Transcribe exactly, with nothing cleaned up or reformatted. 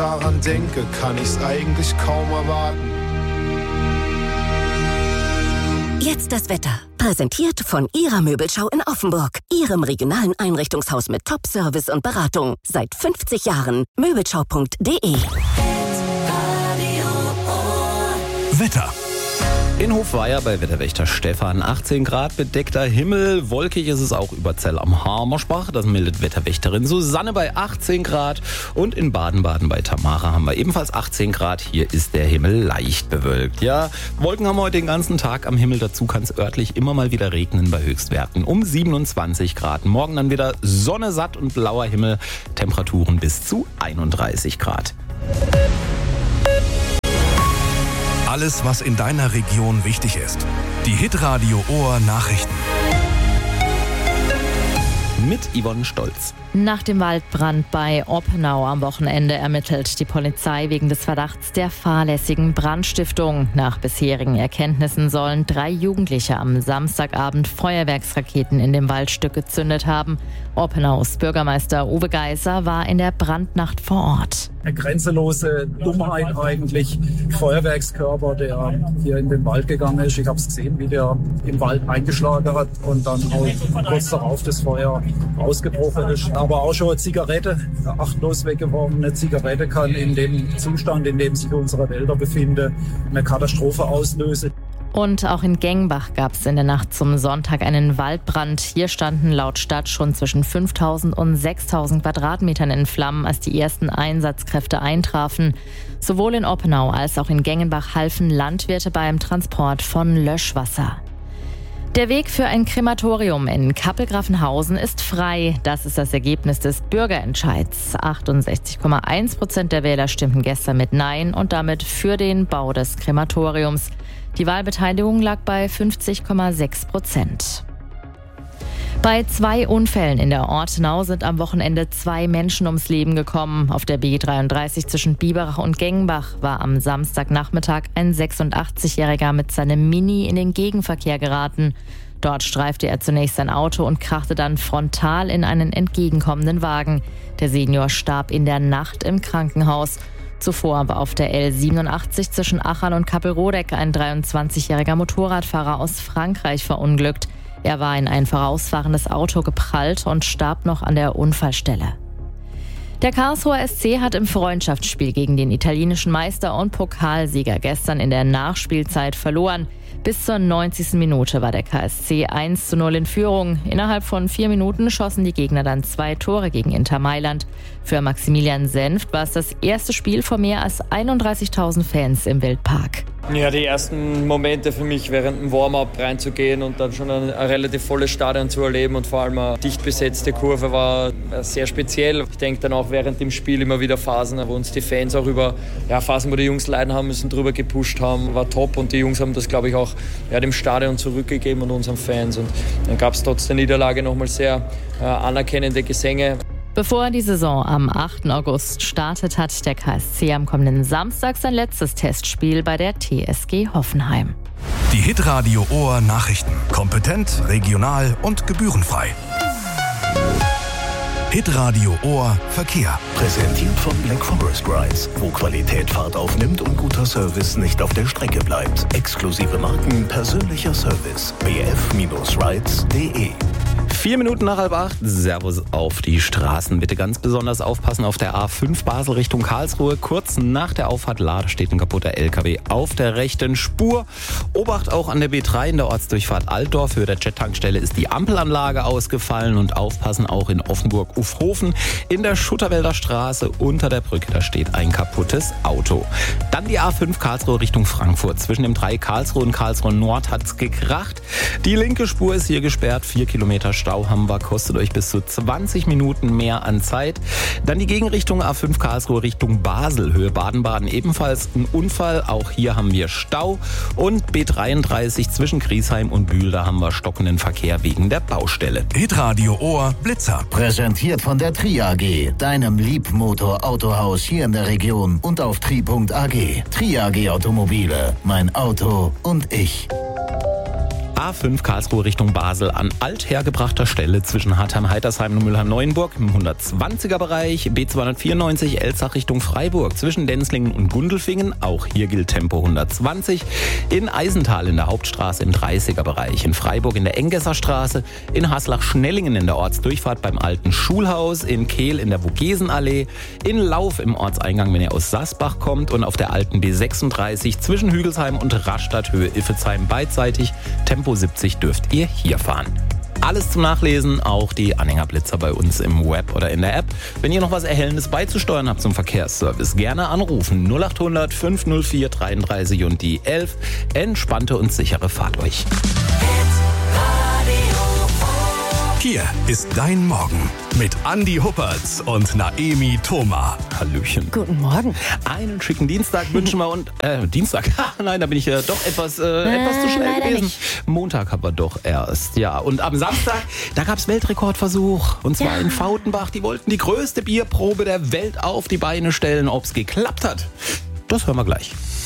daran denke, kann ich's eigentlich kaum erwarten. Jetzt das Wetter. Präsentiert von Ihrer Möbelschau in Offenburg. Ihrem regionalen Einrichtungshaus mit Top-Service und Beratung. Seit fünfzig Jahren. Möbelschau punkt de. Wetter. In Hofweier bei Wetterwächter Stefan achtzehn Grad, bedeckter Himmel, wolkig ist es auch über Zell am Hamersbach, das meldet Wetterwächterin Susanne bei achtzehn Grad und in Baden-Baden bei Tamara haben wir ebenfalls achtzehn Grad, hier ist der Himmel leicht bewölkt. Ja, Wolken haben wir heute den ganzen Tag am Himmel, dazu kann es örtlich immer mal wieder regnen bei Höchstwerten um siebenundzwanzig Grad. Morgen dann wieder Sonne, satt und blauer Himmel, Temperaturen bis zu einunddreißig Grad. Alles, was in deiner Region wichtig ist. Die Hitradio Ohr Nachrichten. Mit Yvonne Stolz. Nach dem Waldbrand bei Oppenau am Wochenende ermittelt die Polizei wegen des Verdachts der fahrlässigen Brandstiftung. Nach bisherigen Erkenntnissen sollen drei Jugendliche am Samstagabend Feuerwerksraketen in dem Waldstück gezündet haben. Oppenaus Bürgermeister Uwe Geißer war in der Brandnacht vor Ort. Eine grenzenlose Dummheit eigentlich. Feuerwerkskörper, der hier in den Wald gegangen ist. Ich habe es gesehen, wie der im Wald eingeschlagen hat und dann auch kurz darauf das Feuer ausgebrochen ist. Aber auch schon eine Zigarette, eine achtlos weggeworfene Zigarette kann in dem Zustand, in dem sich unsere Wälder befinden, eine Katastrophe auslösen. Und auch in Gengbach gab es in der Nacht zum Sonntag einen Waldbrand. Hier standen laut Stadt schon zwischen fünftausend und sechstausend Quadratmetern in Flammen, als die ersten Einsatzkräfte eintrafen. Sowohl in Oppenau als auch in Gengenbach halfen Landwirte beim Transport von Löschwasser. Der Weg für ein Krematorium in Kappelgrafenhausen ist frei. Das ist das Ergebnis des Bürgerentscheids. achtundsechzig Komma eins Prozent der Wähler stimmten gestern mit Nein und damit für den Bau des Krematoriums. Die Wahlbeteiligung lag bei fünfzig Komma sechs Prozent. Bei zwei Unfällen in der Ortenau sind am Wochenende zwei Menschen ums Leben gekommen. Auf der B dreiunddreißig zwischen Biberach und Gengenbach war am Samstagnachmittag ein sechsundachtzigjähriger mit seinem Mini in den Gegenverkehr geraten. Dort streifte er zunächst sein Auto und krachte dann frontal in einen entgegenkommenden Wagen. Der Senior starb in der Nacht im Krankenhaus. Zuvor war auf der L siebenundachtzig zwischen Achern und Kappelrodeck ein dreiundzwanzigjähriger Motorradfahrer aus Frankreich verunglückt. Er war in ein vorausfahrendes Auto geprallt und starb noch an der Unfallstelle. Der Karlsruher S C hat im Freundschaftsspiel gegen den italienischen Meister und Pokalsieger gestern in der Nachspielzeit verloren. Bis zur neunzigsten Minute war der K S C eins zu null in Führung. Innerhalb von vier Minuten schossen die Gegner dann zwei Tore gegen Inter Mailand. Für Maximilian Senft war es das erste Spiel vor mehr als einunddreißigtausend Fans im Wildpark. Ja, die ersten Momente für mich während dem Warm-up reinzugehen und dann schon ein, ein relativ volles Stadion zu erleben und vor allem eine dicht besetzte Kurve war sehr speziell. Ich denke dann auch während dem Spiel immer wieder Phasen, wo uns die Fans auch über ja, Phasen, wo die Jungs leiden haben müssen, drüber gepusht haben, war top und die Jungs haben das, glaube ich, auch ja, dem Stadion zurückgegeben und unseren Fans. Und dann gab es trotz der Niederlage nochmal sehr äh, anerkennende Gesänge. Bevor die Saison am achten August startet, hat der K S C am kommenden Samstag sein letztes Testspiel bei der T S G Hoffenheim. Die Hitradio Ohr Nachrichten. Kompetent, regional und gebührenfrei. Hitradio Ohr Verkehr. Präsentiert von Black Forest Rides, wo Qualität Fahrt aufnimmt und guter Service nicht auf der Strecke bleibt. Exklusive Marken, persönlicher Service. b f rides punkt de. Vier Minuten nach halb acht, Servus auf die Straßen. Bitte ganz besonders aufpassen auf der A fünf Basel Richtung Karlsruhe. Kurz nach der Auffahrt Lade steht ein kaputter L K W auf der rechten Spur. Obacht auch an der B drei in der Ortsdurchfahrt Altdorf. Für der Jet-Tankstelle ist die Ampelanlage ausgefallen und aufpassen auch in Offenburg-Ufhofen. In der Schutterwälder Straße unter der Brücke, da steht ein kaputtes Auto. Dann die A fünf Karlsruhe Richtung Frankfurt. Zwischen dem drei Karlsruhe und Karlsruhe Nord hat's gekracht. Die linke Spur ist hier gesperrt. Vier Kilometer Stau haben wir, kostet euch bis zu zwanzig Minuten mehr an Zeit. Dann die Gegenrichtung A fünf Karlsruhe Richtung Basel, Höhe Baden-Baden ebenfalls ein Unfall. Auch hier haben wir Stau. Und B dreiunddreißig zwischen Griesheim und Bühl, da haben wir stockenden Verkehr wegen der Baustelle. Hitradio Ohr Blitzer. Präsentiert von der Tri A G, deinem Liebmotor-Autohaus hier in der Region und auf tri punkt a g. Tri A G Automobile, mein Auto und ich. A fünf Karlsruhe Richtung Basel an althergebrachter Stelle zwischen Hartheim-Heitersheim und Mülheim-Neuenburg im hundertzwanziger Bereich. B zweihundertvierundneunzig Elzach Richtung Freiburg zwischen Denzlingen und Gundelfingen. Auch hier gilt Tempo hundertzwanzig. In Eisental in der Hauptstraße im dreißiger Bereich. In Freiburg in der Engesser Straße. In Haslach-Schnellingen in der Ortsdurchfahrt beim alten Schulhaus. In Kehl in der Vogesenallee. In Lauf im Ortseingang, wenn ihr aus Sasbach kommt. Und auf der alten B sechsunddreißig zwischen Hügelsheim und Rastatt Höhe Iffezheim beidseitig. Tempo siebzig dürft ihr hier fahren. Alles zum Nachlesen, auch die Anhängerblitzer bei uns im Web oder in der App. Wenn ihr noch was Erhellendes beizusteuern habt zum Verkehrsservice, gerne anrufen. null acht hundert fünf null vier dreiunddreißig und die elf. Entspannte und sichere Fahrt euch. Hier ist dein Morgen mit Andi Huppertz und Naemi Thoma. Hallöchen. Guten Morgen. Einen schicken Dienstag wünschen wir und äh, Dienstag? Nein, da bin ich äh, doch etwas, äh, äh, etwas zu schnell gewesen. Nicht. Montag haben wir doch erst, ja. Und am Samstag, da gab's Weltrekordversuch. Und zwar ja. in Fautenbach. Die wollten die größte Bierprobe der Welt auf die Beine stellen. Ob's geklappt hat, das hören wir gleich.